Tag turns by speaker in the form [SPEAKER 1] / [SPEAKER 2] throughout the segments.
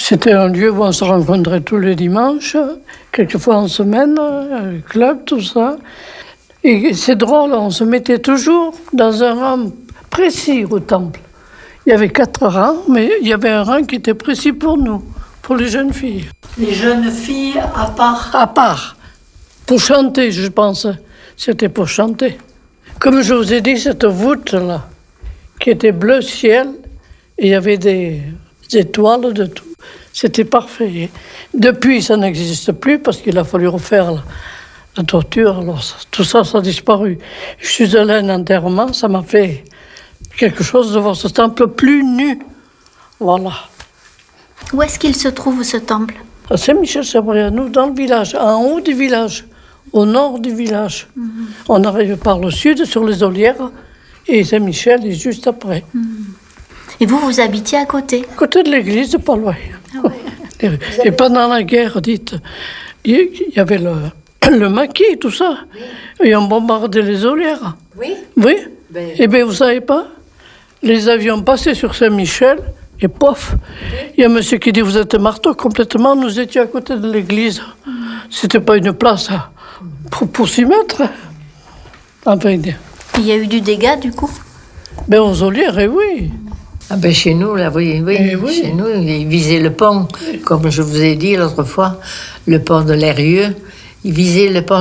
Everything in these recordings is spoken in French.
[SPEAKER 1] C'était un lieu où on se rencontrait tous les dimanches, quelquefois en semaine, le club, tout ça. Et c'est drôle, on se mettait toujours dans un rang précis au temple. Il y avait 4 rangs, mais il y avait un rang qui était précis pour nous, pour les jeunes filles.
[SPEAKER 2] Les jeunes filles à part?
[SPEAKER 1] À part. Pour chanter, je pense. C'était pour chanter. Comme je vous ai dit, cette voûte-là, qui était bleu ciel, et il y avait des étoiles de tout. C'était parfait. Depuis, ça n'existe plus parce qu'il a fallu refaire la toiture. Alors, tout ça, ça a disparu. Je suis allé à un enterrement, ça m'a fait quelque chose de voir ce temple plus nu. Voilà.
[SPEAKER 3] Où est-ce qu'il se trouve, ce temple?
[SPEAKER 1] À Saint-Michel-Sabriano, dans le village, en haut du village, au nord du village. On arrive par le sud, sur les Olières, et Saint-Michel est juste après.
[SPEAKER 3] Et vous habitiez à côté?
[SPEAKER 1] Côté de l'église, pas loin.
[SPEAKER 3] Ah ouais.
[SPEAKER 1] Et pendant la guerre, dites, il y avait le maquis, tout ça. Et on bombardait les Olières.
[SPEAKER 4] Oui.
[SPEAKER 1] Oui. Eh bien, vous savez pas, les avions passaient sur Saint-Michel, et pof, il y a un monsieur qui dit, vous êtes marteau complètement, nous étions à côté de l'église. C'était pas une place pour s'y mettre. Enfin,
[SPEAKER 3] Il y a eu du dégât, du coup?
[SPEAKER 1] ben aux Olières, oui.
[SPEAKER 4] Ah ben chez nous, là, oui.
[SPEAKER 1] Oui.
[SPEAKER 4] Chez nous, ils visaient le pont, comme je vous ai dit l'autre fois, le pont de l'Eyrieux. Ils visaient le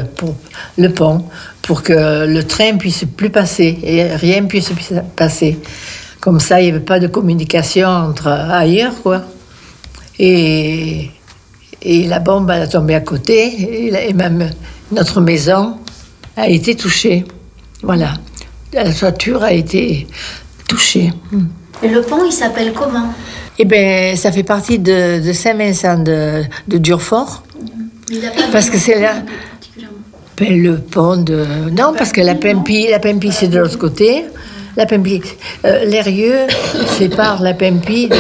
[SPEAKER 4] pont pour que le train puisse plus passer et rien puisse passer. Comme ça, il n'y avait pas de communication entre ailleurs, quoi. Et la bombe, elle a tombé à côté, et même notre maison a été touchée. Voilà. La toiture a été touchée.
[SPEAKER 3] Et le pont, il s'appelle comment?
[SPEAKER 4] Eh bien, ça fait partie de Saint-Vincent de Durfort. Parce que c'est là... Ben, le pont de... Non, parce que la Pempie, c'est de l'autre côté. La Pempie... l'Eyrieux sépare la Pempie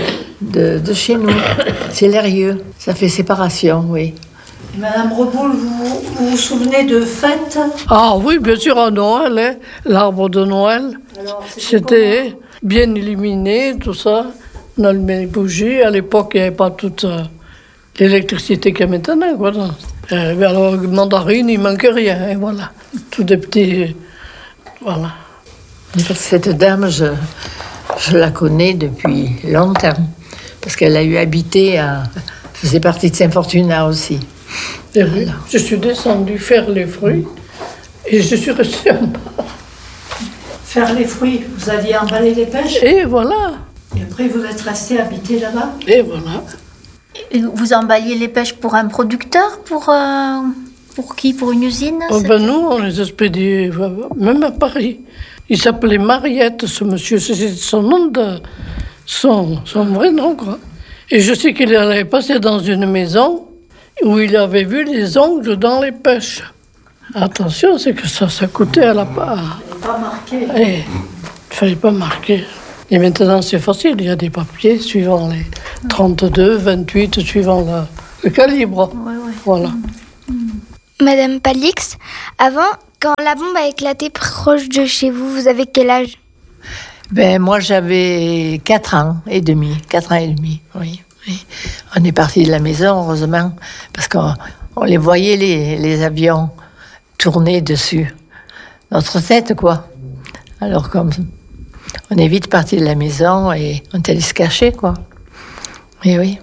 [SPEAKER 4] de chez nous. C'est l'Eyrieux. Ça fait séparation, oui.
[SPEAKER 2] Madame Reboul, vous vous souvenez de fêtes?
[SPEAKER 1] Ah oui, bien sûr, à Noël, hein, l'arbre de Noël. C'était bien illuminé, tout ça. On allumait les bougies. À l'époque, il n'y avait pas toute l'électricité qu'il y a maintenant, quoi. Alors, mandarine, il ne manquait rien, et voilà. Tout des petits... Voilà.
[SPEAKER 4] Cette dame, je la connais depuis longtemps. Parce qu'elle a eu habité à... faisait partie de Saint-Fortuna aussi.
[SPEAKER 1] Et oui, je suis descendue faire les fruits et je suis restée en bas.
[SPEAKER 2] Faire les fruits, vous alliez emballer les pêches?
[SPEAKER 1] Et voilà.
[SPEAKER 2] Et après, vous êtes resté habité là-bas?
[SPEAKER 1] Et voilà.
[SPEAKER 3] Et vous emballiez les pêches pour un producteur? Pour qui? Pour une usine?
[SPEAKER 1] Oh ben nous, on les expédiait, même à Paris. Il s'appelait Mariette, ce monsieur. C'est son nom son vrai nom, quoi. Et je sais qu'il allait passer dans une maison où il avait vu les ongles dans les pêches. Attention, c'est que ça coûtait à la part.
[SPEAKER 2] Il n'est pas marqué.
[SPEAKER 1] Il ne fallait pas marquer. Et maintenant, c'est facile. Il y a des papiers suivant les 32, 28, suivant le calibre.
[SPEAKER 3] Ouais.
[SPEAKER 1] Voilà.
[SPEAKER 5] Madame Palix, avant, quand la bombe a éclaté proche de chez vous, vous avez quel âge?
[SPEAKER 4] Ben, moi, j'avais 4 ans et demi, oui. On est parti de la maison, heureusement, parce qu'on les voyait, les avions, tourner dessus. Notre tête, quoi. Alors, comme on est vite parti de la maison et on est allé se cacher, quoi. Et oui.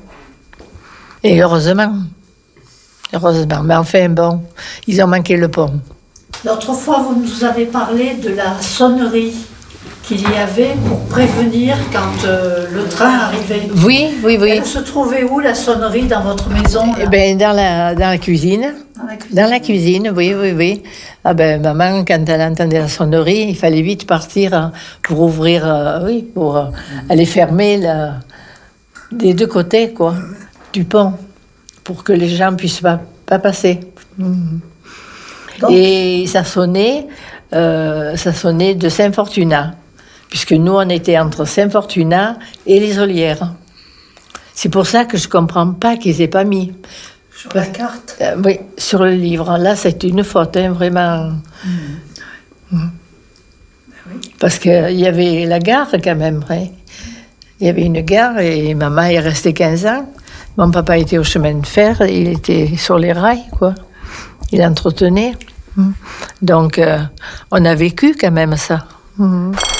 [SPEAKER 4] Et heureusement. Mais enfin, bon, ils ont manqué le pont.
[SPEAKER 2] L'autre fois, vous nous avez parlé de la sonnerie qu'il y avait pour prévenir quand le train arrivait.
[SPEAKER 4] Oui.
[SPEAKER 2] Elle se trouvait où, la sonnerie, dans votre maison?
[SPEAKER 4] Eh ben, dans la cuisine. Dans la cuisine, oui. Ah ben, maman, quand elle entendait la sonnerie, il fallait vite partir pour ouvrir, pour aller fermer des deux côtés, quoi, du pont, pour que les gens puissent pas passer. Et ça sonnait de Saint-Fortuna, puisque nous, on était entre Saint-Fortuna et les Olières. C'est pour ça que je comprends pas qu'ils aient pas mis.
[SPEAKER 2] Sur la carte?
[SPEAKER 4] Oui, sur le livre. Là, c'est une faute, hein, vraiment. Parce qu'il y avait la gare, quand même. Hein. il y avait une gare et maman est restée 15 ans. Mon papa était au chemin de fer, il était sur les rails, quoi. Il entretenait. Donc, on a vécu quand même ça.